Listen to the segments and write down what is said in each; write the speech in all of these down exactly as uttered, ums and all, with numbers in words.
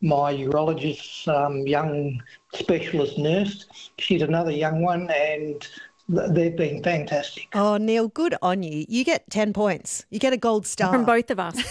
my urologist's um, young specialist nurse. She's another young one, and they've been fantastic. Oh, Neil, good on you. You get ten points. You get a gold star. From both of us.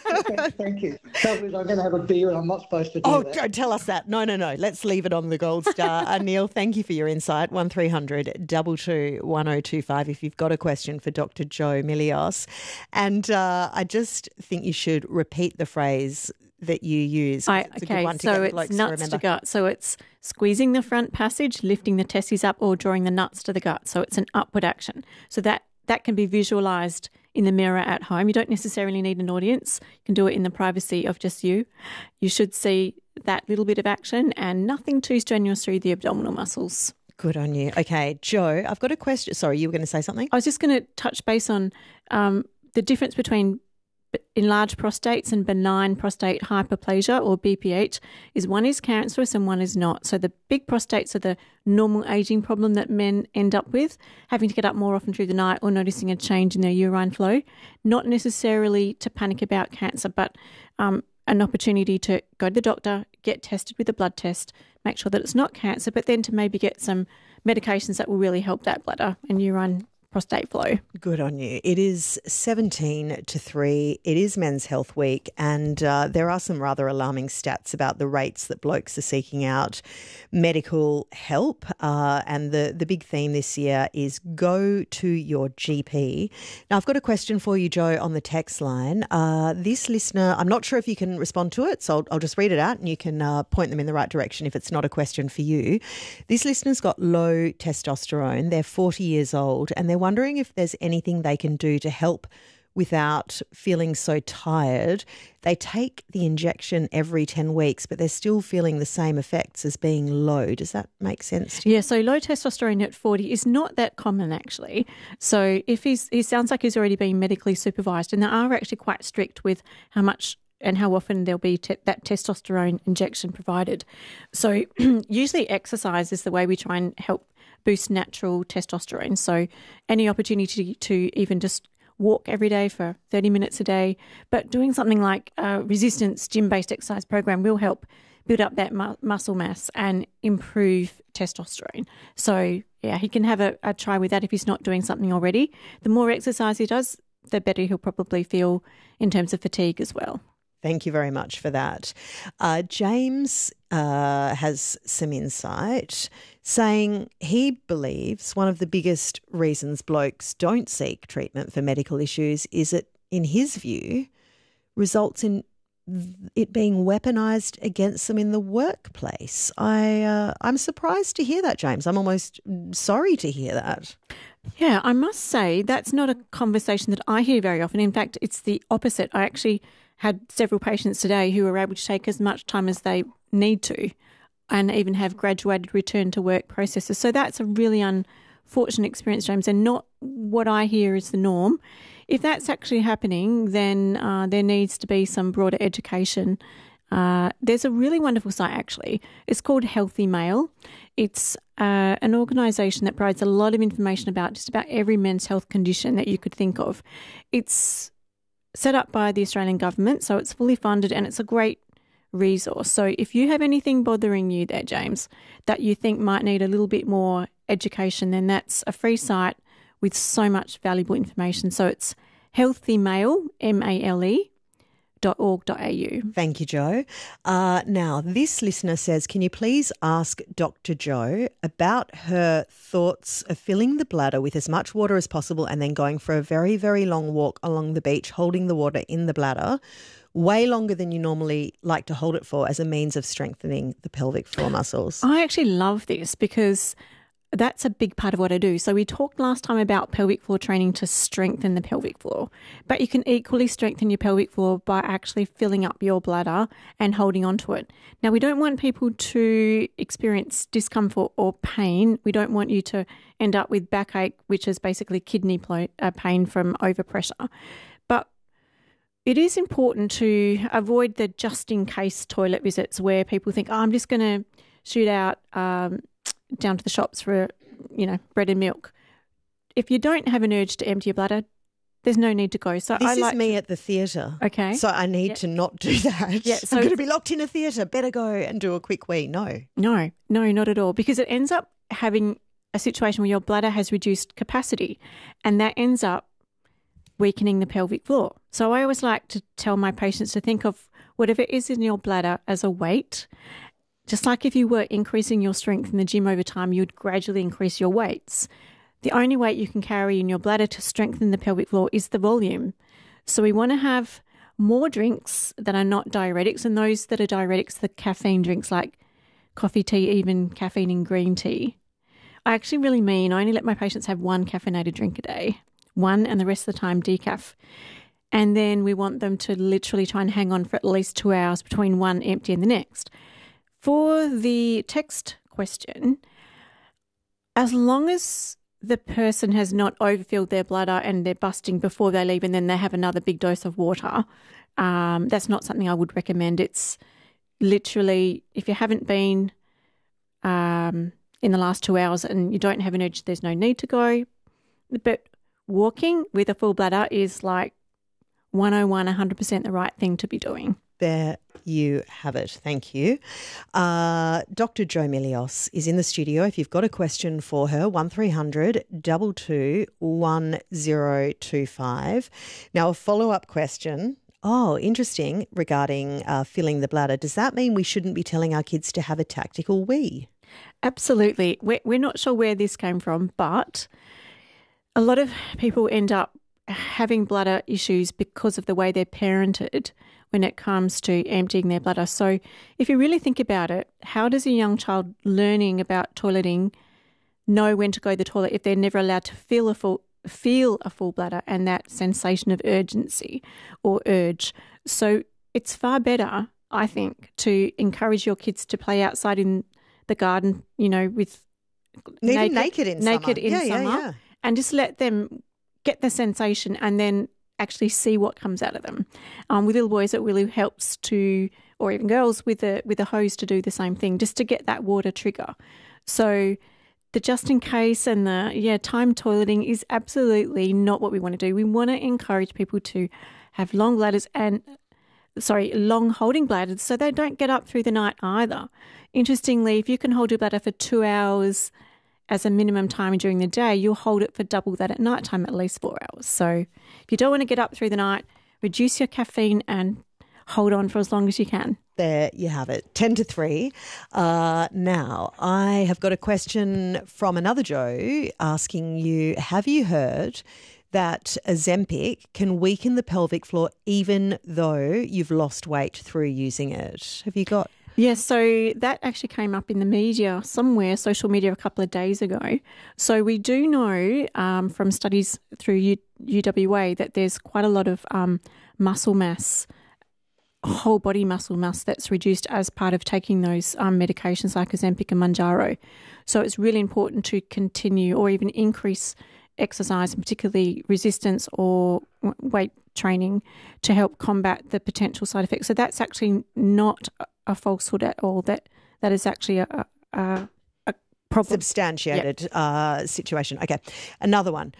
Thank you. Trouble is, I'm going to have a beer and I'm not supposed to do oh, that. Oh, don't tell us that. No, no, no. Let's leave it on the gold star. uh, Neil, thank you for your insight. one three hundred two two one oh two five if you've got a question for Doctor Joe Milios. And uh, I just think you should repeat the phrase that you use. I, it's okay, so it's nuts to, to gut. So it's squeezing the front passage, lifting the testes up, or drawing the nuts to the gut. So it's an upward action. So that, that can be visualised in the mirror at home. You don't necessarily need an audience. You can do it in the privacy of just you. You should see that little bit of action and nothing too strenuous through the abdominal muscles. Good on you. Okay, Joe, I've got a question. Sorry, you were going to say something? I was just going to touch base on um, the difference between enlarged prostates and benign prostate hyperplasia, or B P H, is one is cancerous and one is not. So the big prostates are the normal aging problem that men end up with, having to get up more often through the night or noticing a change in their urine flow. Not necessarily to panic about cancer, but um, an opportunity to go to the doctor, get tested with a blood test, make sure that it's not cancer, but then to maybe get some medications that will really help that bladder and urine prostate flow. Good on you. It is seventeen to three. It is Men's Health Week, and uh, there are some rather alarming stats about the rates that blokes are seeking out medical help. Uh, and the, the big theme this year is go to your G P. Now, I've got a question for you, Joe, on the text line. Uh, this listener, I'm not sure if you can respond to it, so I'll, I'll just read it out and you can uh, point them in the right direction if it's not a question for you. This listener's got low testosterone. They're forty years old and they're wondering if there's anything they can do to help without feeling so tired. They take the injection every ten weeks, but they're still feeling the same effects as being low. Does that make sense to you? Yeah, so low testosterone at forty is not that common, actually. So if he's, he sounds like he's already been medically supervised, and they are actually quite strict with how much and how often there'll be te- that testosterone injection provided. So usually exercise is the way we try and help boost natural testosterone. So any opportunity to even just walk every day for thirty minutes a day, but doing something like a resistance gym-based exercise program will help build up that mu- muscle mass and improve testosterone. So yeah, he can have a, a try with that if he's not doing something already. The more exercise he does, the better he'll probably feel in terms of fatigue as well. Thank you very much for that. Uh, James uh, has some insight, saying he believes one of the biggest reasons blokes don't seek treatment for medical issues is it, in his view, results in it being weaponised against them in the workplace. I, uh, I'm surprised to hear that, James. I'm almost sorry to hear that. Yeah, I must say that's not a conversation that I hear very often. In fact, it's the opposite. I actually had several patients today who were able to take as much time as they need to and even have graduated return to work processes. So that's a really unfortunate experience, James, and not what I hear is the norm. If that's actually happening, then uh, there needs to be some broader education. Uh, there's a really wonderful site, actually. It's called Healthy Male. It's uh, an organisation that provides a lot of information about just about every men's health condition that you could think of. It's set up by the Australian government, so it's fully funded and it's a great resource. So if you have anything bothering you there, James, that you think might need a little bit more education, then that's a free site with so much valuable information. So it's Healthy Male, M A L E, dot org dot a u. Thank you, Joe. Uh, now, this listener says, can you please ask Doctor Joe about her thoughts of filling the bladder with as much water as possible and then going for a very, very long walk along the beach, holding the water in the bladder, way longer than you normally like to hold it for, as a means of strengthening the pelvic floor muscles? I actually love this because that's a big part of what I do. So we talked last time about pelvic floor training to strengthen the pelvic floor, but you can equally strengthen your pelvic floor by actually filling up your bladder and holding onto it. Now, we don't want people to experience discomfort or pain. We don't want you to end up with backache, which is basically kidney pain from overpressure. But it is important to avoid the just-in-case toilet visits where people think, oh, I'm just going to shoot out um, down to the shops for, you know, bread and milk. If you don't have an urge to empty your bladder, there's no need to go. So this I is like me to, at the theatre. Okay. So I need Yep. to not do that. Yeah, so I'm going to be locked in a theatre. Better go and do a quick wee. No. No, no, not at all, because it ends up having a situation where your bladder has reduced capacity, and that ends up weakening the pelvic floor. So I always like to tell my patients to think of whatever is in your bladder as a weight. Just like if you were increasing your strength in the gym over time, you'd gradually increase your weights. The only weight you can carry in your bladder to strengthen the pelvic floor is the volume. So we want to have more drinks that are not diuretics, and those that are diuretics, the caffeine drinks like coffee, tea, even caffeine in green tea. I actually really mean I only let my patients have one caffeinated drink a day, one, and the rest of the time decaf. And then we want them to literally try and hang on for at least two hours between one empty and the next. For the text question, as long as the person has not overfilled their bladder and they're busting before they leave and then they have another big dose of water, um, that's not something I would recommend. It's literally, if you haven't been um, in the last two hours and you don't have an urge, there's no need to go. But walking with a full bladder is like one oh one, one hundred percent the right thing to be doing. There you have it. Thank you. Uh, Doctor Jo Milios is in the studio. If you've got a question for her, one three hundred two two two one zero two five. Now, a follow-up question. Oh, interesting, regarding uh, filling the bladder. Does that mean we shouldn't be telling our kids to have a tactical wee? Absolutely. We're, we're not sure where this came from, but a lot of people end up having bladder issues because of the way they're parented when it comes to emptying their bladder. So if you really think about it, how does a young child learning about toileting know when to go to the toilet if they're never allowed to feel a full feel a full bladder and that sensation of urgency or urge? So it's far better, I think, to encourage your kids to play outside in the garden, you know, with Even naked, naked in naked summer. in yeah, summer, yeah, yeah. and just let them get the sensation and then actually see what comes out of them. Um, with little boys, it really helps to, or even girls with a with a hose, to do the same thing, just to get that water trigger. So the just in case and the yeah time toileting is absolutely not what we want to do. We want to encourage people to have long bladders and sorry long holding bladders, so they don't get up through the night either. Interestingly, if you can hold your bladder for two hours as a minimum time during the day, you'll hold it for double that at night time, at least four hours. So if you don't want to get up through the night, reduce your caffeine and hold on for as long as you can. There you have it, ten to three. Uh, now, I have got a question from another Joe asking you, have you heard that Ozempic can weaken the pelvic floor even though you've lost weight through using it? Have you got... Yes, so that actually came up in the media somewhere, social media, a couple of days ago. So we do know um, from studies through U- U W A that there's quite a lot of um, muscle mass, whole body muscle mass that's reduced as part of taking those um, medications like Ozempic and Mounjaro. So it's really important to continue or even increase exercise, particularly resistance or weight training, to help combat the potential side effects. So that's actually not a falsehood at all. That that is actually a, a, a problem. Substantiated yep. uh, situation. Okay, another one.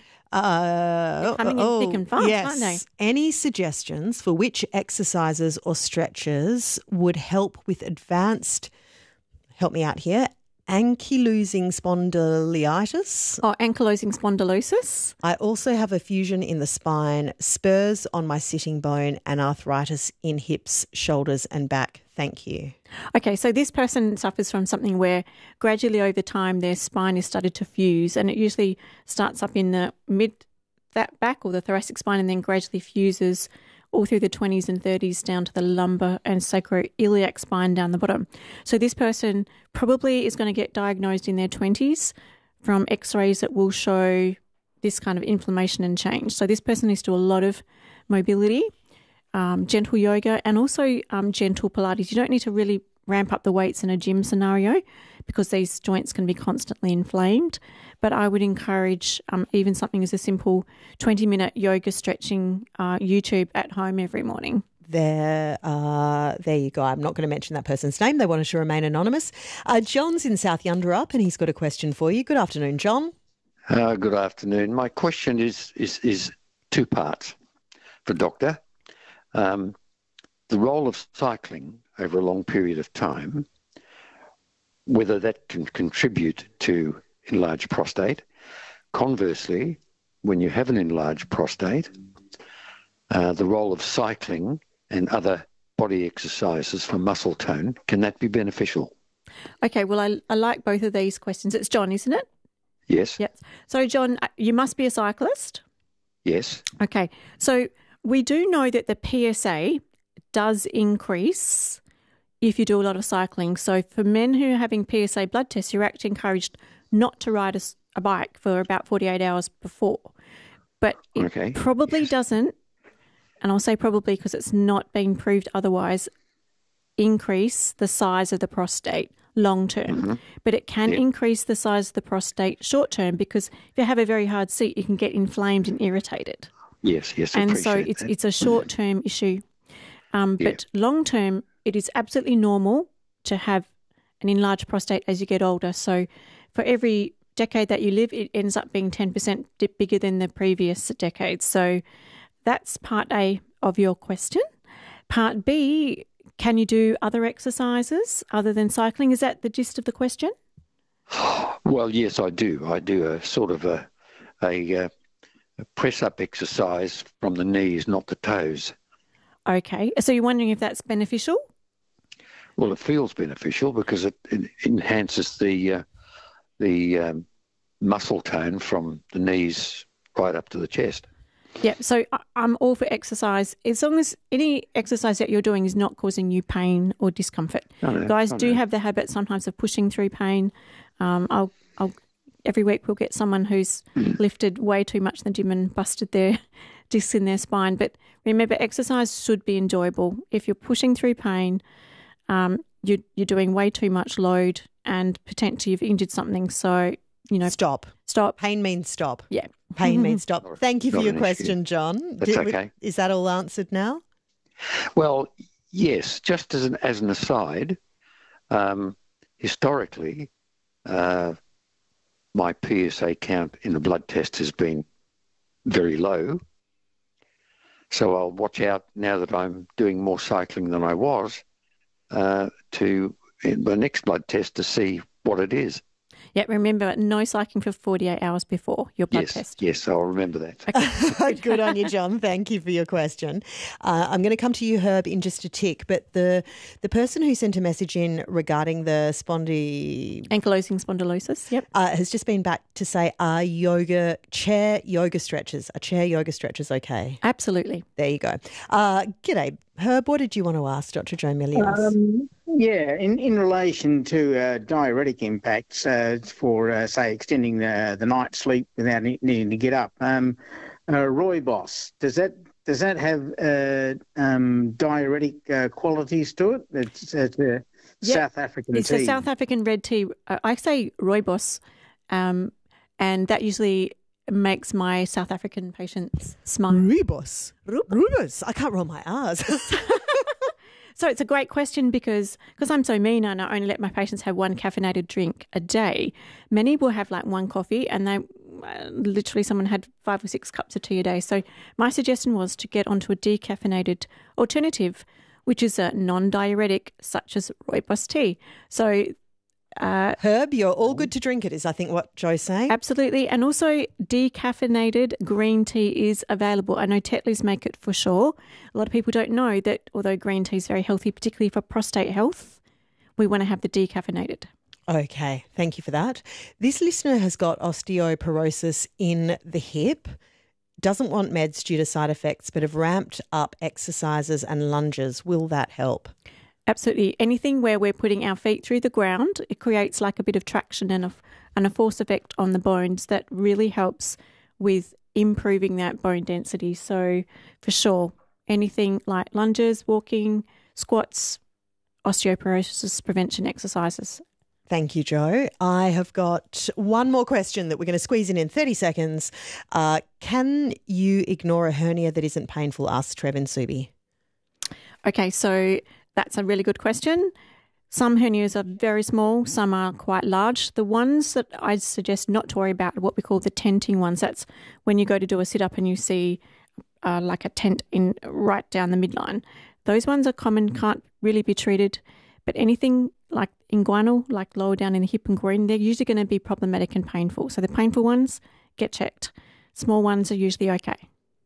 Uh, They're coming oh, in thick and fast, yes. aren't they? Any suggestions for which exercises or stretches would help with advanced, help me out here, ankylosing spondylitis? Oh, ankylosing spondylosis. I also have a fusion in the spine, spurs on my sitting bone, and arthritis in hips, shoulders and back. Thank you. Okay, so this person suffers from something where gradually over time their spine is started to fuse, and it usually starts up in the mid that back or the thoracic spine and then gradually fuses all through the twenties and thirties down to the lumbar and sacroiliac spine down the bottom. So this person probably is going to get diagnosed in their twenties from x-rays that will show this kind of inflammation and change. So this person needs to do a lot of mobility, um, gentle yoga, and also um, gentle Pilates. You don't need to really ramp up the weights in a gym scenario because these joints can be constantly inflamed. But I would encourage um, even something as a simple twenty-minute yoga stretching uh, YouTube at home every morning. There, uh, there you go. I'm not going to mention that person's name. They wanted to remain anonymous. Uh, John's in South Yunderup and he's got a question for you. Good afternoon, John. Uh, good afternoon. My question is is is two parts for doctor. Um, the role of cycling over a long period of time, whether that can contribute to enlarged prostate. Conversely, when you have an enlarged prostate, uh, the role of cycling and other body exercises for muscle tone, can that be beneficial? Okay, well, I, I like both of these questions. It's John, isn't it? Yes. Yep. So, John, you must be a cyclist? Yes. Okay, so we do know that the P S A does increase if you do a lot of cycling. So for men who are having P S A blood tests, you're actually encouraged not to ride a, a bike for about forty-eight hours before. But it okay. probably yes. doesn't, and I'll say probably because it's not been proved otherwise, increase the size of the prostate long term. Mm-hmm. But it can yeah. increase the size of the prostate short term because if you have a very hard seat, you can get inflamed and irritated. Yes, yes, and so it's that. it's a short term issue. Um, but yeah. long term, it is absolutely normal to have an enlarged prostate as you get older. So for every decade that you live, it ends up being ten percent bigger than the previous decade. So that's part A of your question. Part B, can you do other exercises other than cycling? Is that the gist of the question? Well, yes, I do. I do a sort of a, a, a press-up exercise from the knees, not the toes. Okay. So you're wondering if that's beneficial? Well, it feels beneficial because it, it enhances the uh, the um, muscle tone from the knees right up to the chest. Yeah, so I'm all for exercise as long as any exercise that you're doing is not causing you pain or discomfort. I know, Guys I do know. have the habit sometimes of pushing through pain. Um, I'll, I'll every week we'll get someone who's mm. lifted way too much in the gym and busted their discs in their spine. But remember, exercise should be enjoyable. If you're pushing through pain, um, you, you're doing way too much load and potentially you've injured something. So, you know. Stop. Stop. Pain means stop. Yeah. Pain means stop. Thank you for Not your an question, issue. John. That's Did, okay. Is that all answered now? Well, yes. Just as an, as an aside, um, historically, uh, my P S A count in the blood test has been very low. So I'll watch out now that I'm doing more cycling than I was uh, to in the next blood test to see what it is. Yeah, remember, no cycling for forty-eight hours before your blood yes, test. Yes, I'll remember that. Okay. Good on you, John. Thank you for your question. Uh, I'm going to come to you, Herb, in just a tick, but the the person who sent a message in regarding the spondy... Ankylosing spondylosis, yep. Uh, has just been back to say, are yoga, chair yoga stretches, are chair yoga stretches okay? Absolutely. There you go. Uh, g'day, Herb, what did you want to ask Doctor Joe Milios? Um, yeah, in, in relation to uh, diuretic impacts uh, for, uh, say, extending the, the night sleep without ne- needing to get up, um, uh, Rooibos, does that does that have uh, um, diuretic uh, qualities to it? It's, it's a yep. South African it's tea. It's a South African red tea. Uh, I say Rooibos, um, and that usually makes my South African patients smile. Rooibos. Rooibos. I can't roll my R's. So it's a great question because because I'm so mean and I only let my patients have one caffeinated drink a day. Many will have like one coffee and they uh, literally someone had five or six cups of tea a day. So my suggestion was to get onto a decaffeinated alternative, which is a non-diuretic such as Rooibos tea. So Uh, Herb, you're all good to drink it is I think what Joe's saying. Absolutely. And also decaffeinated green tea is available. I know Tetleys make it for sure. A lot of people don't know that although green tea is very healthy, particularly for prostate health, we want to have the decaffeinated. Okay, thank you for that. This listener has got osteoporosis in the hip, doesn't want meds due to side effects, but have ramped up exercises and lunges. Will that help? Absolutely. Anything where we're putting our feet through the ground, it creates like a bit of traction and a, and a force effect on the bones that really helps with improving that bone density. So for sure, anything like lunges, walking, squats, osteoporosis prevention exercises. Thank you, Joe. I have got one more question that we're going to squeeze in in thirty seconds. Uh, can you ignore a hernia that isn't painful? Asked Trevin Subi. Okay, so that's a really good question. Some hernias are very small, some are quite large. The ones that I suggest not to worry about are what we call the tenting ones. That's when you go to do a sit-up and you see uh, like a tent in right down the midline. Those ones are common, can't really be treated. But anything like inguinal, like lower down in the hip and groin, they're usually going to be problematic and painful. So the painful ones, get checked. Small ones are usually okay.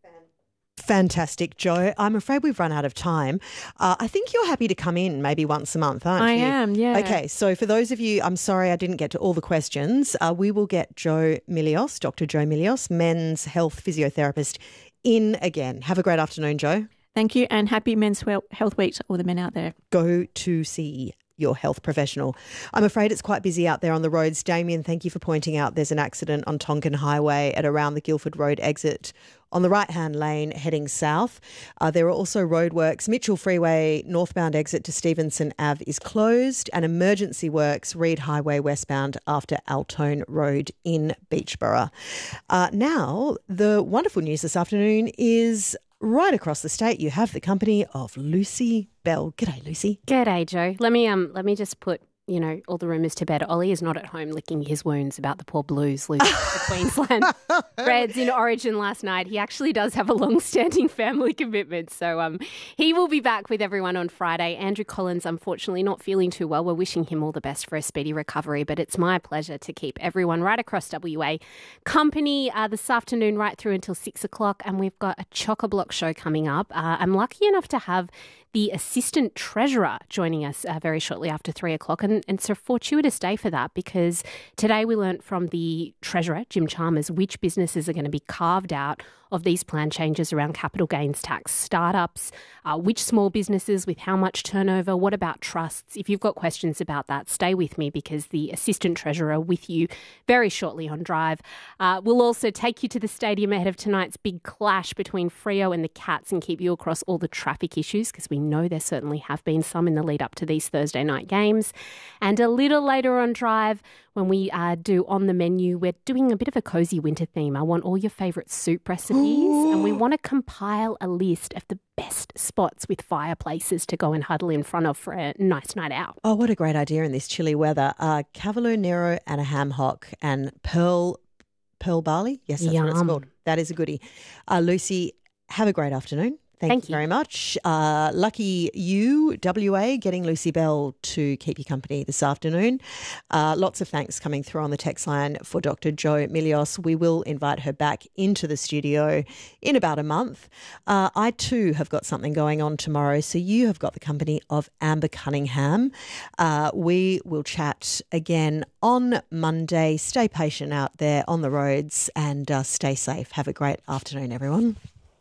Fantastic, Jo. I'm afraid we've run out of time. Uh, I think you're happy to come in maybe once a month, aren't I you? I am, yeah. Okay, so for those of you, I'm sorry I didn't get to all the questions. Uh, we will get Jo Milios, Doctor Jo Milios, men's health physiotherapist, in again. Have a great afternoon, Jo. Thank you, and happy Men's Health Week to all the men out there. Go to see your health professional. I'm afraid it's quite busy out there on the roads. Damien, thank you for pointing out there's an accident on Tonkin Highway at around the Guildford Road exit on the right-hand lane heading south. Uh, there are also roadworks. Mitchell Freeway northbound exit to Stevenson Ave is closed, and emergency works Reed Highway westbound after Altone Road in Beachborough. Uh, now, the wonderful news this afternoon is right across the state, you have the company of Lucy Bell. G'day, Lucy. G'day, Jo. Let me um, let me just put, you know, all the rumours to bed. Ollie is not at home licking his wounds about the poor Blues losing to Queensland Reds in Origin last night. He actually does have a long-standing family commitment, so um, he will be back with everyone on Friday. Andrew Collins, unfortunately, not feeling too well. We're wishing him all the best for a speedy recovery, but it's my pleasure to keep everyone right across W A company uh, this afternoon right through until six o'clock, and we've got a chock-a-block show coming up. Uh, I'm lucky enough to have the Assistant Treasurer joining us uh, very shortly after three o'clock. And, and it's a fortuitous day for that, because today we learnt from the Treasurer, Jim Chalmers, which businesses are going to be carved out of these plan changes around capital gains tax, startups, uh, which small businesses with how much turnover, what about trusts? If you've got questions about that, stay with me, because the Assistant Treasurer with you very shortly on Drive. Uh, we'll also take you to the stadium ahead of tonight's big clash between Freo and the Cats and keep you across all the traffic issues, because we know there certainly have been some in the lead up to these Thursday night games. And a little later on Drive, when we uh, do On the Menu, we're doing a bit of a cosy winter theme. I want all your favourite soup recipes. Ooh. And we want to compile a list of the best spots with fireplaces to go and huddle in front of for a nice night out. Oh, what a great idea in this chilly weather. Uh, Cavalo Nero and a ham hock and pearl, pearl barley. Yes, that's Yum. what it's called. That is a goodie. Uh, Lucy, have a great afternoon. Thank, Thank you, you very much. Uh, lucky you, W A, getting Lucy Bell to keep you company this afternoon. Uh, lots of thanks coming through on the text line for Doctor Jo Milios. We will invite her back into the studio in about a month. Uh, I too have got something going on tomorrow, so you have got the company of Amber Cunningham. Uh, we will chat again on Monday. Stay patient out there on the roads and uh, stay safe. Have a great afternoon, everyone.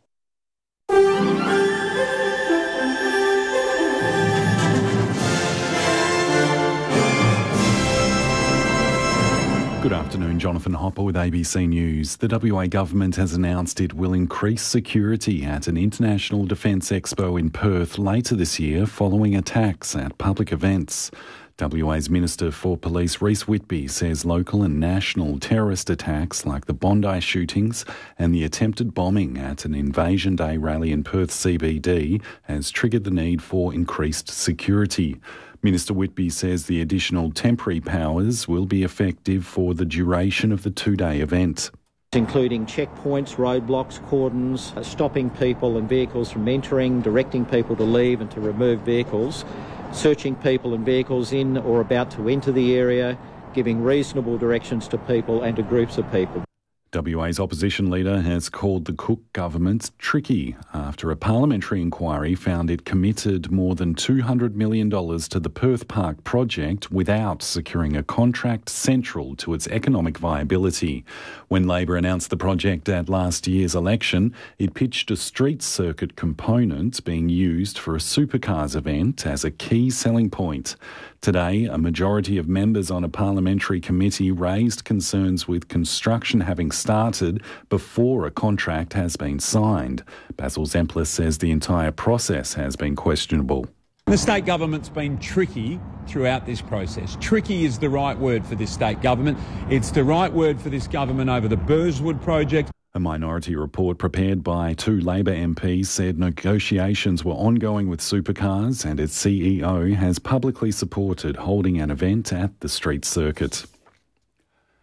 Good afternoon, Jonathan Hopper with A B C News. The W A government has announced it will increase security at an International Defence Expo in Perth later this year following attacks at public events. W A's Minister for Police, Rhys Whitby, says local and national terrorist attacks like the Bondi shootings and the attempted bombing at an Invasion Day rally in Perth C B D has triggered the need for increased security. Minister Whitby says the additional temporary powers will be effective for the duration of the two-day event. Including checkpoints, roadblocks, cordons, stopping people and vehicles from entering, directing people to leave and to remove vehicles, searching people and vehicles in or about to enter the area, giving reasonable directions to people and to groups of people. W A's opposition leader has called the Cook government tricky after a parliamentary inquiry found it committed more than two hundred million dollars to the Perth Park project without securing a contract central to its economic viability. When Labor announced the project at last year's election, it pitched a street circuit component being used for a supercars event as a key selling point. Today, a majority of members on a parliamentary committee raised concerns with construction having started before a contract has been signed. Basil Zemplis says the entire process has been questionable. The state government's been tricky throughout this process. Tricky is the right word for this state government. It's the right word for this government over the Burswood project. A minority report prepared by two Labor M Ps said negotiations were ongoing with supercars and its C E O has publicly supported holding an event at the street circuit.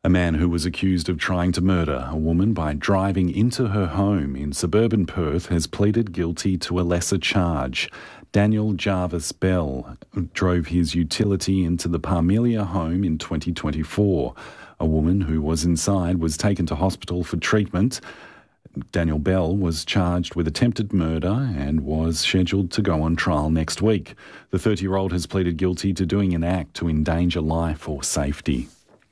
A man who was accused of trying to murder a woman by driving into her home in suburban Perth has pleaded guilty to a lesser charge. Daniel Jarvis Bell drove his utility into the Parmelia home in twenty twenty-four. A woman who was inside was taken to hospital for treatment. Daniel Bell was charged with attempted murder and was scheduled to go on trial next week. The thirty-year-old has pleaded guilty to doing an act to endanger life or safety.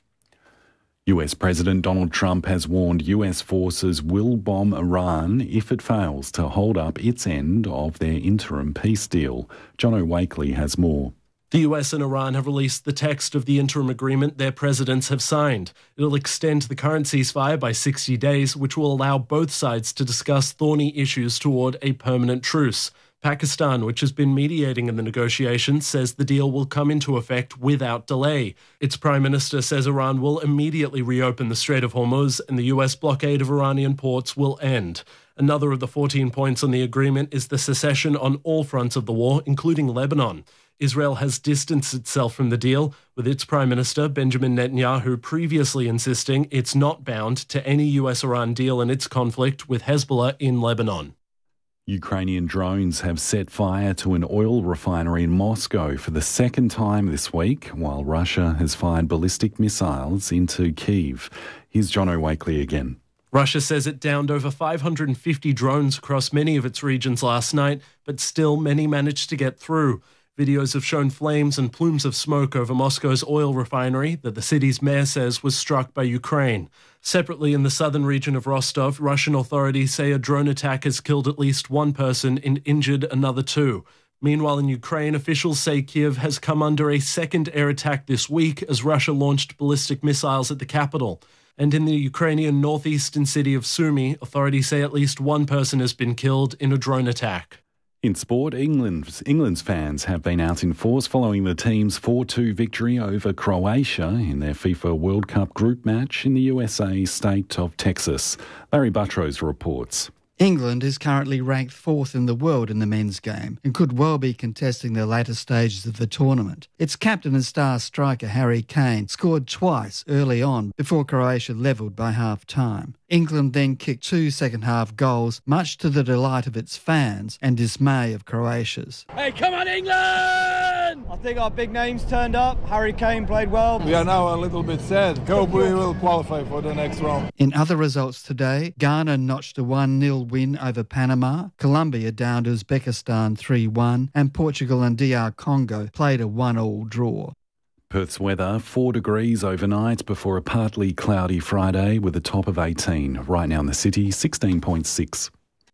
U S President Donald Trump has warned U S forces will bomb Iran if it fails to hold up its end of their interim peace deal. Jono Wakely has more. The U S and Iran have released the text of the interim agreement their presidents have signed. It'll extend the current ceasefire by sixty days, which will allow both sides to discuss thorny issues toward a permanent truce. Pakistan, which has been mediating in the negotiations, says the deal will come into effect without delay. Its Prime Minister says Iran will immediately reopen the Strait of Hormuz and the U S blockade of Iranian ports will end. Another of the fourteen points on the agreement is the cessation on all fronts of the war, including Lebanon. Israel has distanced itself from the deal, with its Prime Minister, Benjamin Netanyahu, previously insisting it's not bound to any U S-Iran deal in its conflict with Hezbollah in Lebanon. Ukrainian drones have set fire to an oil refinery in Moscow for the second time this week, while Russia has fired ballistic missiles into Kyiv. Here's Jono Wakely again. Russia says it downed over five hundred fifty drones across many of its regions last night, but still many managed to get through. Videos have shown flames and plumes of smoke over Moscow's oil refinery that the city's mayor says was struck by Ukraine. Separately, in the southern region of Rostov, Russian authorities say a drone attack has killed at least one person and injured another two. Meanwhile, in Ukraine, officials say Kyiv has come under a second air attack this week as Russia launched ballistic missiles at the capital. And in the Ukrainian northeastern city of Sumy, authorities say at least one person has been killed in a drone attack. In sport, England's, England's fans have been out in force following the team's four two victory over Croatia in their FIFA World Cup group match in the U S A state of Texas. Larry Buttrose reports. England is currently ranked fourth in the world in the men's game and could well be contesting the later stages of the tournament. Its captain and star striker Harry Kane scored twice early on before Croatia levelled by half-time. England then kicked two second-half goals, much to the delight of its fans and dismay of Croatia's. Hey, come on, England! I think our big names turned up. Harry Kane played well. We are now a little bit sad. Hope we will qualify for the next round. In other results today, Ghana notched a one nil win over Panama, Colombia downed Uzbekistan three one, and Portugal and D R Congo played a one all draw. Perth's weather, four degrees overnight before a partly cloudy Friday with a top of eighteen. Right now in the city, sixteen point six.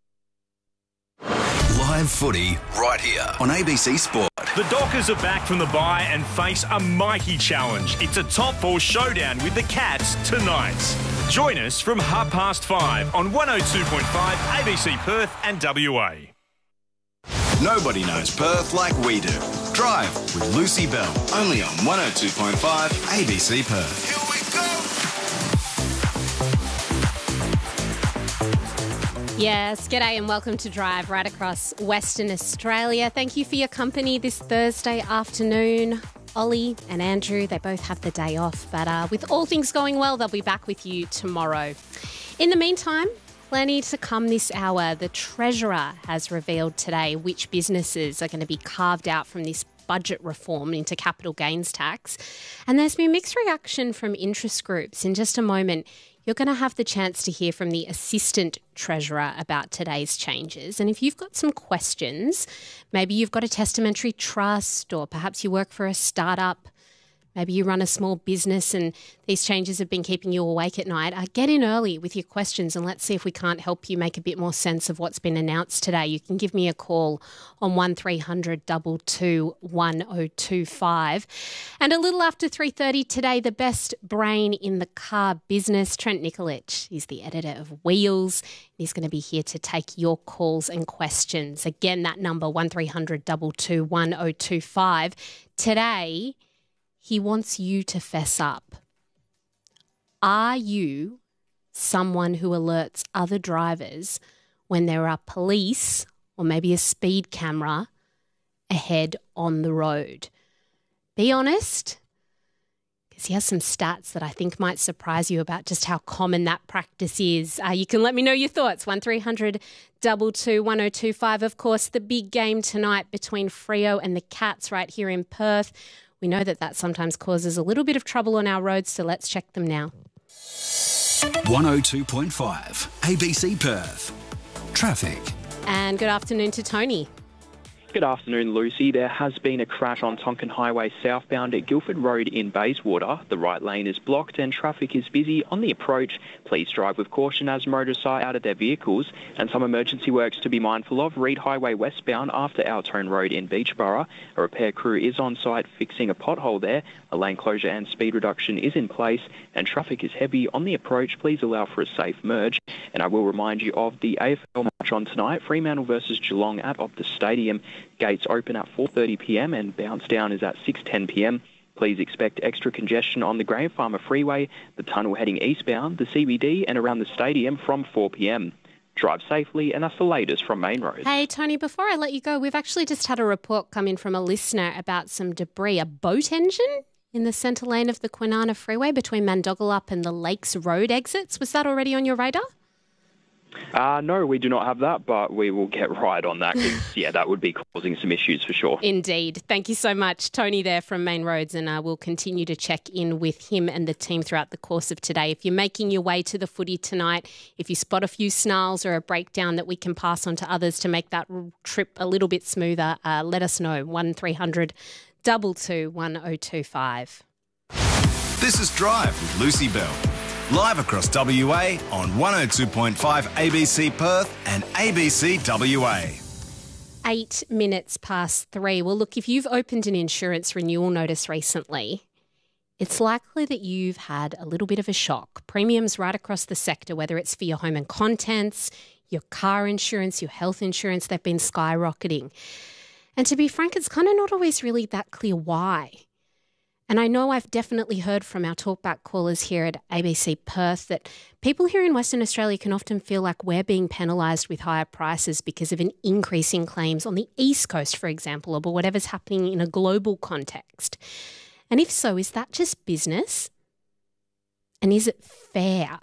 Live footy right here on A B C Sport. The Dockers are back from the bye and face a mighty challenge. It's a top four showdown with the Cats tonight. Join us from half past five on one oh two point five A B C Perth and W A. Nobody knows Perth like we do. Drive with Lucy Bell, only on one oh two point five A B C Perth. Here we go! Yes, g'day and welcome to Drive right across Western Australia. Thank you for your company this Thursday afternoon. Ollie and Andrew, they both have the day off, but uh, with all things going well, they'll be back with you tomorrow. In the meantime, plenty to come this hour. The Treasurer has revealed today which businesses are going to be carved out from this budget reform into capital gains tax. And there's been mixed reaction from interest groups. In just a moment, you're going to have the chance to hear from the Assistant Treasurer about today's changes. And if you've got some questions, maybe you've got a testamentary trust, or perhaps you work for a startup, maybe you run a small business and these changes have been keeping you awake at night, uh, get in early with your questions and let's see if we can't help you make a bit more sense of what's been announced today. You can give me a call on one three hundred two two one oh two five. And a little after three thirty today, the best brain in the car business, Trent Nikolic. He's the editor of Wheels. He's going to be here to take your calls and questions. Again, that number, one three hundred two two one oh two five. Today, he wants you to fess up. Are you someone who alerts other drivers when there are police or maybe a speed camera ahead on the road? Be honest, because he has some stats that I think might surprise you about just how common that practice is. Uh, you can let me know your thoughts. one three hundred two two one oh two five. Of course, the big game tonight between Freo and the Cats right here in Perth. We know that that sometimes causes a little bit of trouble on our roads, so let's check them now. one oh two point five A B C Perth. Traffic. And good afternoon to Tony. Good afternoon, Lucy. There has been a crash on Tonkin Highway southbound at Guildford Road in Bayswater. The right lane is blocked and traffic is busy on the approach. Please drive with caution as motorists are out of their vehicles. And some emergency works to be mindful of. Reed Highway westbound after Altone Road in Beachborough. A repair crew is on site fixing a pothole there. A lane closure and speed reduction is in place and traffic is heavy on the approach. Please allow for a safe merge. And I will remind you of the A F L match on tonight, Fremantle versus Geelong at Optus Stadium. Gates open at four thirty p m and bounce down is at six ten p m. Please expect extra congestion on the Graham Farmer Freeway, the tunnel heading eastbound, the C B D and around the stadium from four p m. Drive safely, and that's the latest from Main Roads. Hey, Tony, before I let you go, we've actually just had a report come in from a listener about some debris, a boat engine in the centre lane of the Kwinana Freeway between Mandogalup and the Lakes Road exits. Was that already on your radar? Uh, no, we do not have that, but we will get right on that because, yeah, that would be causing some issues for sure. Indeed. Thank you so much, Tony there from Main Roads, and uh, we'll continue to check in with him and the team throughout the course of today. If you're making your way to the footy tonight, if you spot a few snarls or a breakdown that we can pass on to others to make that trip a little bit smoother, uh, let us know. one three hundred two two one oh two five. This is Drive with Lucy Bell. Live across W A on one oh two point five A B C Perth and A B C W A. Eight minutes past three. Well, look, if you've opened an insurance renewal notice recently, it's likely that you've had a little bit of a shock. Premiums right across the sector, whether it's for your home and contents, your car insurance, your health insurance, they've been skyrocketing. And to be frank, it's kind of not always really that clear why. And I know I've definitely heard from our talkback callers here at A B C Perth that people here in Western Australia can often feel like we're being penalised with higher prices because of an increase in claims on the East Coast, for example, or whatever's happening in a global context. And if so, is that just business? And is it fair?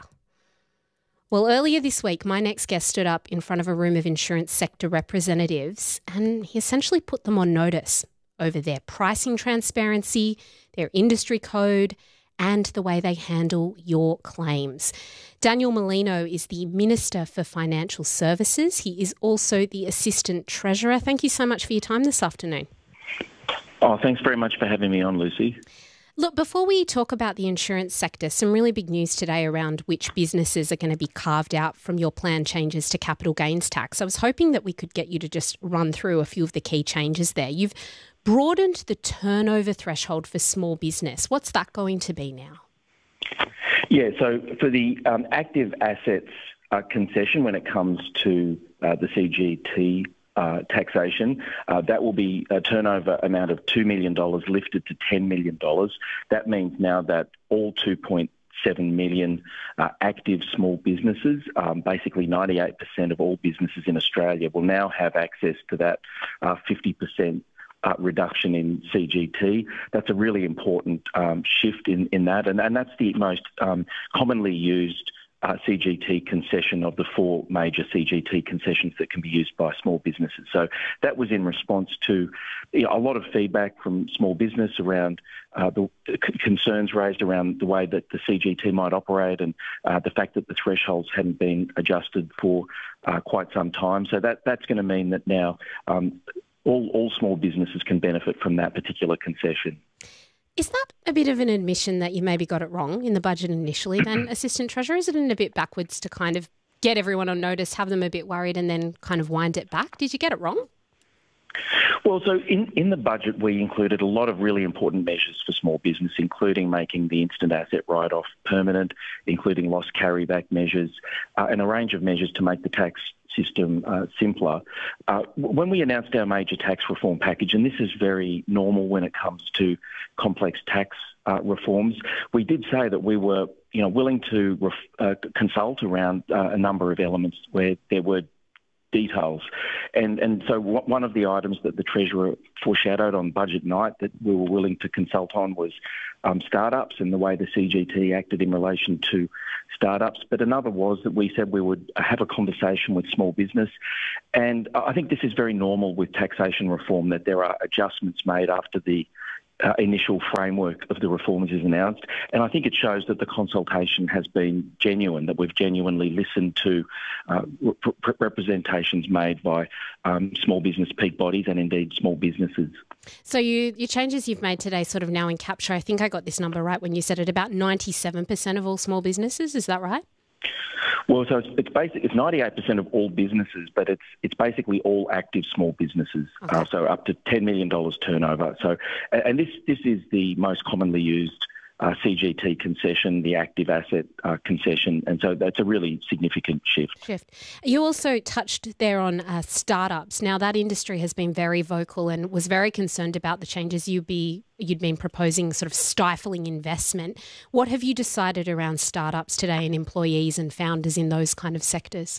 Well, earlier this week, my next guest stood up in front of a room of insurance sector representatives and he essentially put them on notice over their pricing transparency, their industry code, and the way they handle your claims. Daniel Molino is the Minister for Financial Services. He is also the Assistant Treasurer. Thank you so much for your time this afternoon. Oh, thanks very much for having me on, Lucy. Look, before we talk about the insurance sector, some really big news today around which businesses are going to be carved out from your planned changes to capital gains tax. I was hoping that we could get you to just run through a few of the key changes there. You've broadened the turnover threshold for small business. What's that going to be now? Yeah, so for the um, active assets uh, concession when it comes to uh, the C G T uh, taxation, uh, that will be a turnover amount of two million dollars lifted to ten million dollars. That means now that all two point seven million uh, active small businesses, um, basically ninety-eight percent of all businesses in Australia, will now have access to that uh, fifty percent Uh, reduction in C G T. That's a really important um, shift in, in that, and, and that's the most um, commonly used uh, C G T concession of the four major C G T concessions that can be used by small businesses. So that was in response to you know, a lot of feedback from small business around uh, the c- concerns raised around the way that the C G T might operate and uh, the fact that the thresholds hadn't been adjusted for uh, quite some time. So that that's going to mean that now um, All, all small businesses can benefit from that particular concession. Is that a bit of an admission that you maybe got it wrong in the budget initially then, Assistant Treasurer? Is it in a bit backwards to kind of get everyone on notice, have them a bit worried and then kind of wind it back? Did you get it wrong? Well, so in, in the budget, we included a lot of really important measures for small business, including making the instant asset write-off permanent, including loss carryback measures, uh, and a range of measures to make the tax system uh, simpler. Uh, when we announced our major tax reform package, and this is very normal when it comes to complex tax uh, reforms, we did say that we were, you know, willing to ref- uh, consult around uh, a number of elements where there were details. And and so w- one of the items that the Treasurer foreshadowed on budget night that we were willing to consult on was um, startups and the way the C G T acted in relation to startups. But another was that we said we would have a conversation with small business. And I think this is very normal with taxation reform, that there are adjustments made after the Uh, initial framework of the reforms is announced. And I think it shows that the consultation has been genuine, that we've genuinely listened to uh, re- representations made by um, small business peak bodies and indeed small businesses. So you, your changes you've made today sort of now in capture, I think I got this number right when you said it, about ninety-seven percent of all small businesses, is that right? Well, so it's, it's basic. It's ninety-eight percent of all businesses, but it's it's basically all active small businesses. Okay. Uh, so up to ten million dollars turnover. So, and this this is the most commonly used uh, C G T concession, the active asset uh, concession, and so that's a really significant shift. Shift. You also touched there on uh, startups. Now that industry has been very vocal and was very concerned about the changes you'd be you'd been proposing, sort of stifling investment. What have you decided around startups today and employees and founders in those kind of sectors?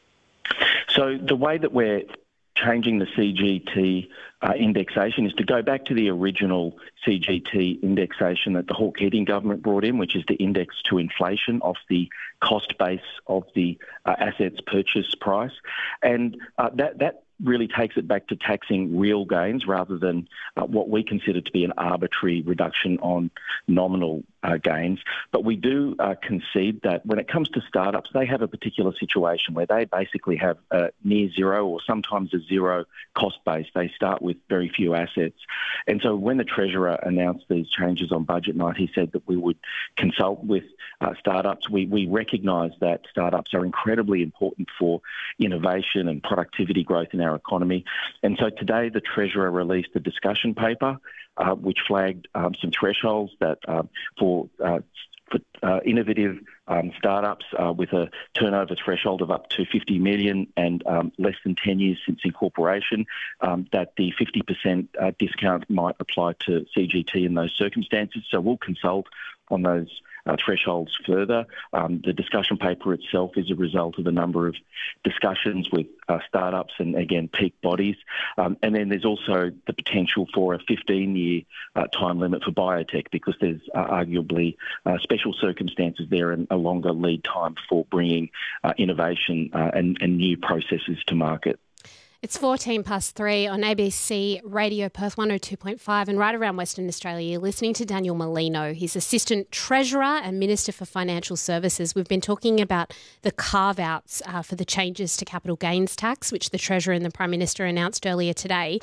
So the way that we're changing the C G T uh, indexation is to go back to the original C G T indexation that the Hawke-Keating government brought in, which is the index to inflation of the cost base of the uh, assets purchase price. And uh, that that really takes it back to taxing real gains rather than uh, what we consider to be an arbitrary reduction on nominal uh, gains. But we do uh, concede that when it comes to startups, they have a particular situation where they basically have a near zero or sometimes a zero cost base. They start with very few assets. And so when the Treasurer announced these changes on budget night, he said that we would consult with uh, startups. We, we recognise that startups are incredibly important for innovation and productivity growth in our economy. And so today the Treasurer released a discussion paper uh, which flagged um, some thresholds that uh, for, uh, for uh, innovative um, startups uh, with a turnover threshold of up to fifty million and um, less than ten years since incorporation, um, that the fifty percent uh, discount might apply to C G T in those circumstances. So we'll consult on those Uh, thresholds further. Um, the discussion paper itself is a result of a number of discussions with uh, startups and, again, peak bodies. Um, and then there's also the potential for a fifteen-year uh, time limit for biotech because there's uh, arguably uh, special circumstances there and a longer lead time for bringing uh, innovation uh, and, and new processes to market. It's fourteen past three on A B C Radio Perth one oh two point five, and right around Western Australia you're listening to Daniel Molino. He's Assistant Treasurer and Minister for Financial Services. We've been talking about the carve-outs uh, for the changes to capital gains tax, which the Treasurer and the Prime Minister announced earlier today.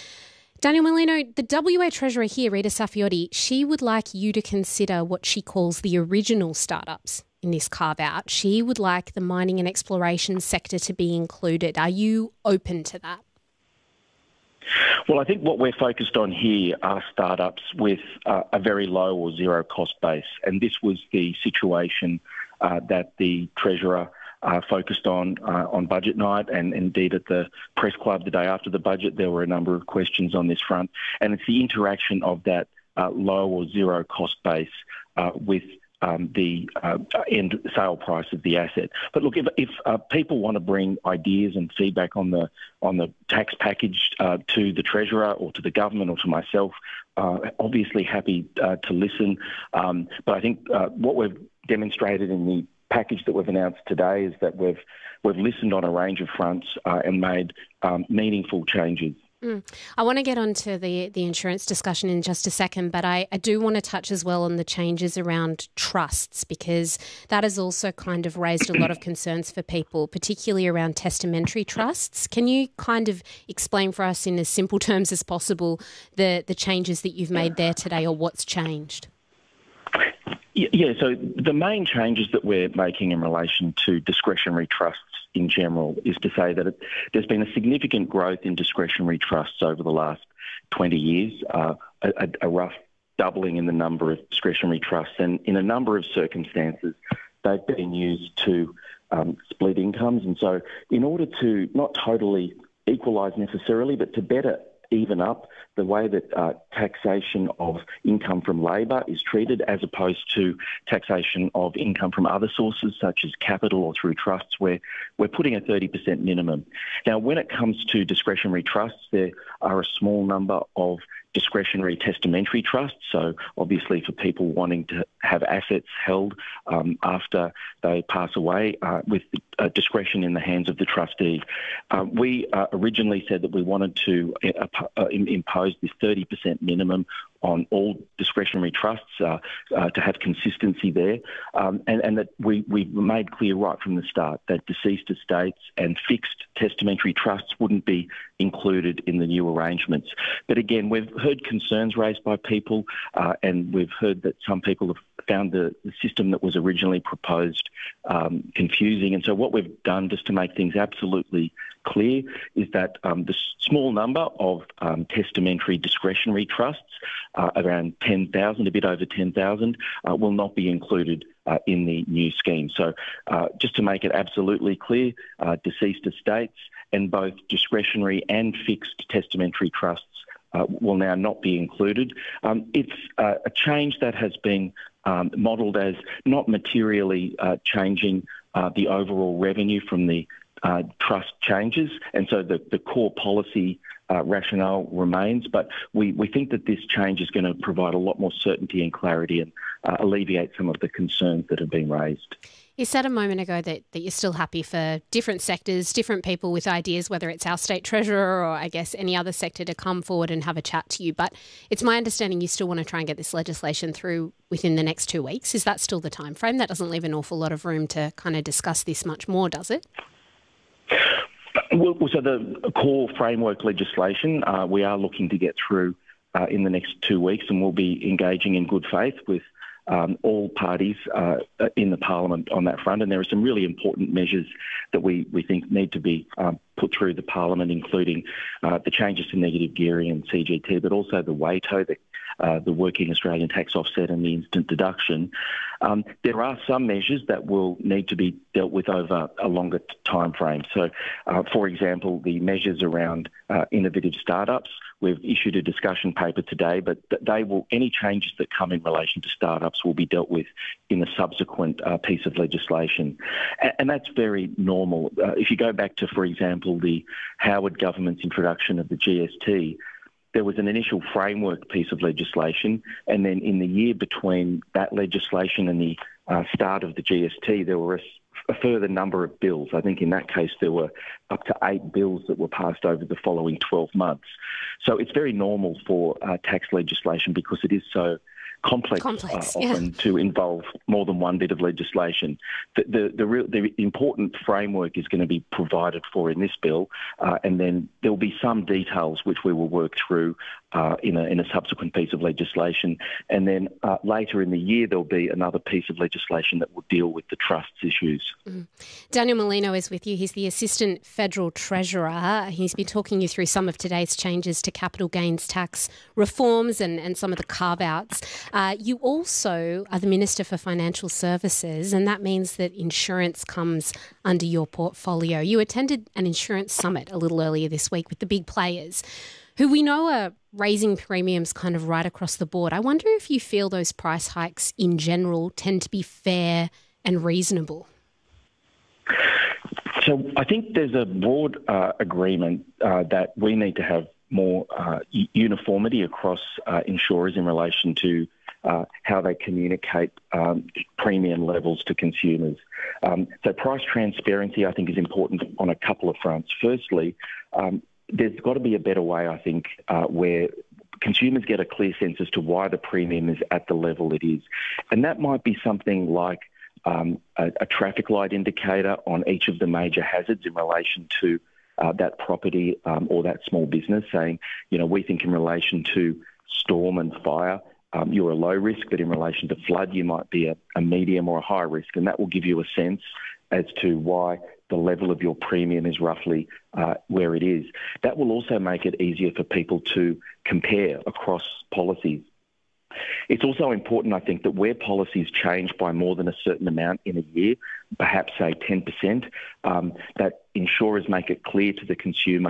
Daniel Molino, the W A Treasurer here, Rita Saffioti, she would like you to consider what she calls the original startups in this carve-out. She would like the mining and exploration sector to be included. Are you open to that? Well, I think what we're focused on here are startups with uh, a very low or zero cost base. And this was the situation uh, that the Treasurer uh, focused on uh, on budget night, and indeed at the press club the day after the budget, there were a number of questions on this front. And it's the interaction of that uh, low or zero cost base uh, with Um, the uh, end sale price of the asset. But look, if, if uh, people want to bring ideas and feedback on the on the tax package uh, to the Treasurer or to the government or to myself, uh, obviously happy uh, to listen. Um, but I think uh, what we've demonstrated in the package that we've announced today is that we've we've listened on a range of fronts uh, and made um, meaningful changes. Mm. I want to get on to the, the insurance discussion in just a second, but I, I do want to touch as well on the changes around trusts, because that has also kind of raised a lot of concerns for people, particularly around testamentary trusts. Can you kind of explain for us in as simple terms as possible the, the changes that you've made there today, or what's changed? Yeah, so the main changes that we're making in relation to discretionary trusts in general is to say that it, there's been a significant growth in discretionary trusts over the last twenty years, uh, a, a rough doubling in the number of discretionary trusts. And in a number of circumstances, they've been used to um, split incomes. And so in order to not totally equalise necessarily, but to better even up the way that uh, taxation of income from labour is treated as opposed to taxation of income from other sources such as capital or through trusts, where we're putting a thirty percent minimum. Now, when it comes to discretionary trusts, there are a small number of discretionary testamentary trusts, so obviously for people wanting to have assets held um, after they pass away uh, with uh, discretion in the hands of the trustee. Uh, we uh, originally said that we wanted to uh, uh, impose this thirty percent minimum on all discretionary trusts uh, uh, to have consistency there, um, and, and that we, we made clear right from the start that deceased estates and fixed testamentary trusts wouldn't be included in the new arrangements. But again, we've heard concerns raised by people uh, and we've heard that some people have found the, the system that was originally proposed um, confusing. And so what we've done, just to make things absolutely clear, is that um, the small number of um, testamentary discretionary trusts, uh, around ten thousand, a bit over ten thousand, uh, will not be included uh, in the new scheme. So uh, just to make it absolutely clear, uh, deceased estates and both discretionary and fixed testamentary trusts uh, will now not be included. Um, it's uh, a change that has been um, modelled as not materially uh, changing uh, the overall revenue from the Uh, trust changes, and so the, the core policy uh, rationale remains, but we, we think that this change is going to provide a lot more certainty and clarity and uh, alleviate some of the concerns that have been raised. You said a moment ago that, that you're still happy for different sectors, different people with ideas, whether it's our state treasurer or I guess any other sector, to come forward and have a chat to you. But it's my understanding you still want to try and get this legislation through within the next two weeks. Is that still the time frame? That doesn't leave an awful lot of room to kind of discuss this much more, does it? Well, so the core framework legislation uh, we are looking to get through uh, in the next two weeks, and we'll be engaging in good faith with um, all parties uh, in the parliament on that front. And there are some really important measures that we, we think need to be um, put through the parliament, including uh, the changes to negative gearing and C G T, but also the W A T O, the Uh, the Working Australian Tax Offset and the instant deduction. Um, there are some measures that will need to be dealt with over a longer time frame. So, uh, for example, the measures around uh, innovative startups, we've issued a discussion paper today, but they will any changes that come in relation to startups will be dealt with in a subsequent uh, piece of legislation. And, and that's very normal. Uh, if you go back to, for example, the Howard government's introduction of the G S T, there was an initial framework piece of legislation, and then in the year between that legislation and the uh, start of the G S T, there were a, a further number of bills. I think in that case there were up to eight bills that were passed over the following twelve months. So it's very normal for uh, tax legislation because it is so complex, complex uh, yeah. often to involve more than one bit of legislation. The, the, the, real, the important framework is going to be provided for in this bill, uh, and then there will be some details which we will work through uh, in, a, in a subsequent piece of legislation. And then uh, later in the year, there'll be another piece of legislation that will deal with the trusts issues. Mm. Daniel Molino is with you. He's the Assistant Federal Treasurer. He's been talking you through some of today's changes to capital gains tax reforms and, and some of the carve-outs. Uh, you also are the Minister for Financial Services, and that means that insurance comes under your portfolio. You attended an insurance summit a little earlier this week with the big players, who we know are raising premiums kind of right across the board. I wonder if you feel those price hikes in general tend to be fair and reasonable. So I think there's a broad uh, agreement uh, that we need to have more uh, uniformity across uh, insurers in relation to uh, how they communicate um, premium levels to consumers. Um, so price transparency, I think, is important on a couple of fronts. Firstly, um, there's got to be a better way, I think, uh, where consumers get a clear sense as to why the premium is at the level it is. And that might be something like um, a, a traffic light indicator on each of the major hazards in relation to uh, that property um, or that small business, saying, you know, we think in relation to storm and fire, um, you're a low risk, but in relation to flood, you might be a, a medium or a high risk. And that will give you a sense as to why the level of your premium is roughly uh, where it is. That will also make it easier for people to compare across policies. It's also important, I think, that where policies change by more than a certain amount in a year, perhaps say ten percent, um, that insurers make it clear to the consumer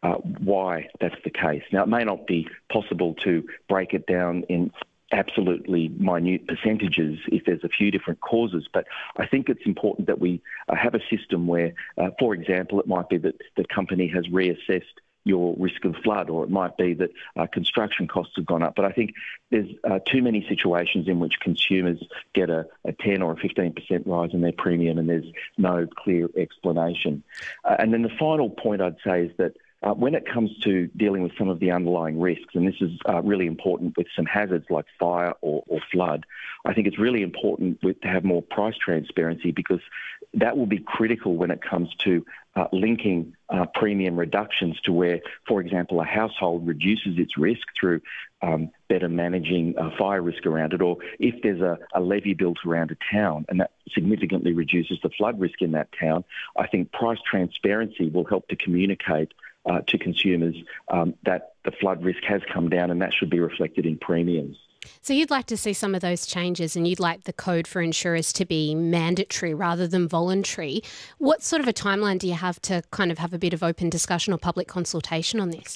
uh, why that's the case. Now, it may not be possible to break it down in absolutely minute percentages if there's a few different causes, but I think it's important that we uh, have a system where, uh, for example, it might be that the company has reassessed your risk of flood, or it might be that uh, construction costs have gone up. But I think there's uh, too many situations in which consumers get a, a ten or a fifteen percent rise in their premium and there's no clear explanation. Uh, and then the final point I'd say is that Uh, when it comes to dealing with some of the underlying risks, and this is uh, really important with some hazards like fire or, or flood, I think it's really important with, to have more price transparency, because that will be critical when it comes to uh, linking uh, premium reductions to where, for example, a household reduces its risk through um, better managing uh, fire risk around it, or if there's a, a levy built around a town and that significantly reduces the flood risk in that town. I think price transparency will help to communicate Uh, to consumers um, that the flood risk has come down, and that should be reflected in premiums. So you'd like to see some of those changes, and you'd like the code for insurers to be mandatory rather than voluntary. What sort of a timeline do you have to kind of have a bit of open discussion or public consultation on this?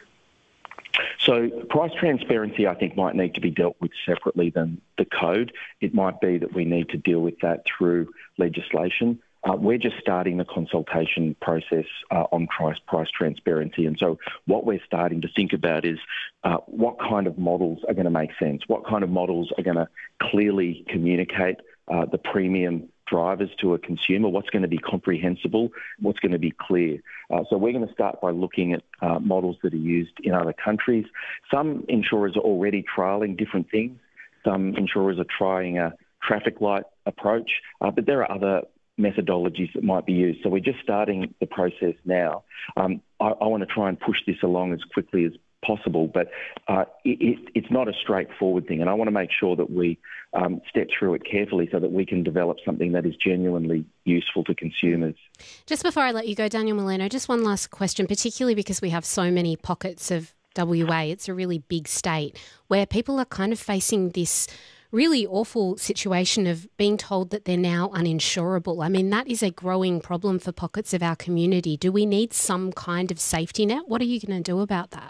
So price transparency, I think, might need to be dealt with separately than the code. It might be that we need to deal with that through legislation. Uh, we're just starting the consultation process uh, on price, price transparency. And so what we're starting to think about is uh, what kind of models are going to make sense? What kind of models are going to clearly communicate uh, the premium drivers to a consumer? What's going to be comprehensible? What's going to be clear? Uh, so we're going to start by looking at uh, models that are used in other countries. Some insurers are already trialling different things. Some insurers are trying a traffic light approach, uh, but there are other methodologies that might be used. So we're just starting the process now. Um, I, I want to try and push this along as quickly as possible, but uh, it, it, it's not a straightforward thing, and I want to make sure that we um, step through it carefully so that we can develop something that is genuinely useful to consumers. Just before I let you go, Daniel Molino, just one last question, particularly because we have so many pockets of W A. It's a really big state where people are kind of facing this really awful situation of being told that they're now uninsurable. I mean, that is a growing problem for pockets of our community. Do we need some kind of safety net? What are you going to do about that?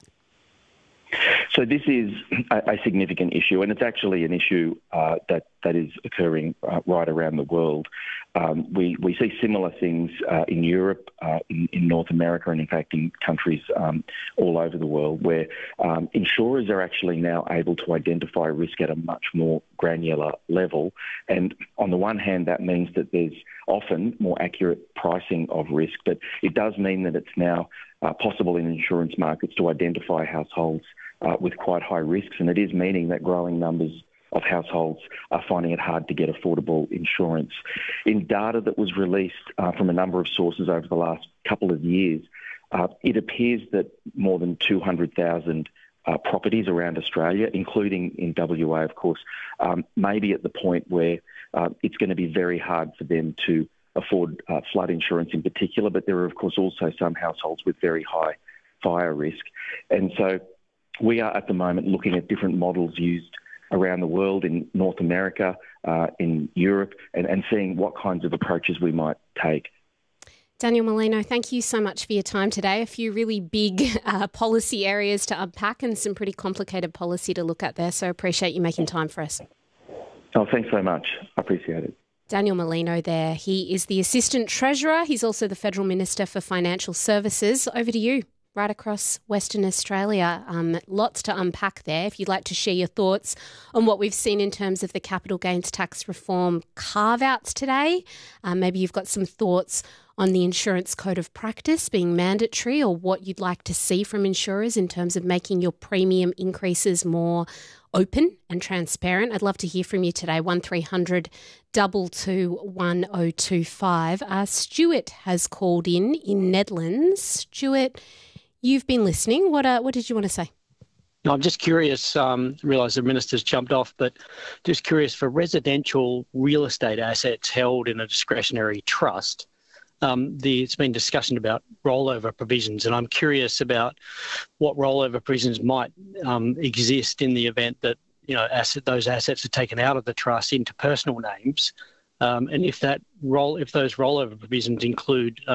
So this is a, a significant issue, and it's actually an issue uh, that, that is occurring uh, right around the world. Um, we, we see similar things uh, in Europe, uh, in, in North America, and in fact in countries um, all over the world, where um, insurers are actually now able to identify risk at a much more granular level. And on the one hand, that means that there's often more accurate pricing of risk, but it does mean that it's now uh, possible in insurance markets to identify households uh, with quite high risks, and it is meaning that growing numbers of households are finding it hard to get affordable insurance. In data that was released uh, from a number of sources over the last couple of years, uh, it appears that more than two hundred thousand uh, properties around Australia, including in W A, of course, um, may be at the point where uh, it's going to be very hard for them to afford uh, flood insurance in particular, but there are, of course, also some households with very high fire risk. And so we are at the moment looking at different models used around the world, in North America, uh, in Europe, and, and seeing what kinds of approaches we might take. Daniel Molino, thank you so much for your time today. A few really big uh, policy areas to unpack and some pretty complicated policy to look at there, so appreciate you making time for us. Oh, thanks so much. I appreciate it. Daniel Molino there. He is the Assistant Treasurer. He's also the Federal Minister for Financial Services. Over to you. Right across Western Australia. Um, lots to unpack there. If you'd like to share your thoughts on what we've seen in terms of the capital gains tax reform carve-outs today, um, maybe you've got some thoughts on the insurance code of practice being mandatory, or what you'd like to see from insurers in terms of making your premium increases more open and transparent. I'd love to hear from you today. one three hundred two two one oh two five. Uh, Stuart has called in in Nedlands. Stuart, you've been listening. What uh, what did you want to say? I'm just curious, um, realise the minister's jumped off, but just curious, for residential real estate assets held in a discretionary trust, um, the, it's been discussion about rollover provisions, and I'm curious about what rollover provisions might um, exist in the event that, you know, asset, those assets are taken out of the trust into personal names, um, and if that roll, if those rollover provisions include um,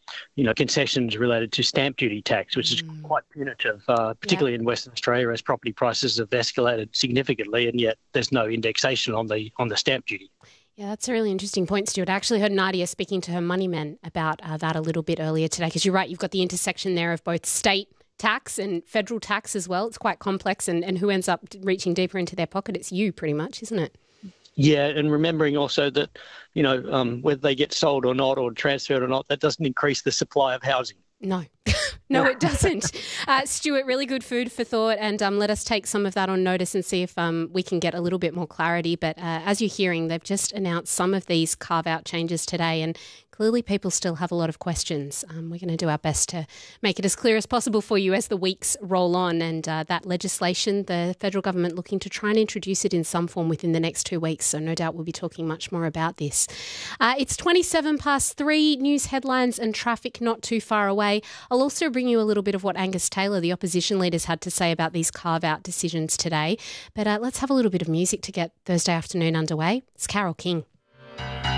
you know, concessions related to stamp duty tax, which is mm. quite punitive, uh, particularly yeah. in Western Australia, as property prices have escalated significantly, and yet there's no indexation on the on the stamp duty. Yeah, that's a really interesting point, Stuart. I actually heard Nadia speaking to her moneymen about uh, that a little bit earlier today, because you're right, you've got the intersection there of both state tax and federal tax as well. It's quite complex, and, and who ends up reaching deeper into their pocket? It's you, pretty much, isn't it? Yeah, and remembering also that, you know, um, whether they get sold or not or transferred or not, that doesn't increase the supply of housing. No. No, it doesn't. Uh, Stuart, really good food for thought, and um, let us take some of that on notice and see if um, we can get a little bit more clarity. But uh, as you're hearing, they've just announced some of these carve-out changes today, and clearly people still have a lot of questions. Um, we're going to do our best to make it as clear as possible for you as the weeks roll on. And uh, that legislation, the federal government looking to try and introduce it in some form within the next two weeks. So no doubt we'll be talking much more about this. Uh, it's twenty-seven past three, news headlines and traffic not too far away. I'll also bring you a little bit of what Angus Taylor, the opposition leaders, had to say about these carve-out decisions today. But uh, let's have a little bit of music to get Thursday afternoon underway. It's Carole King.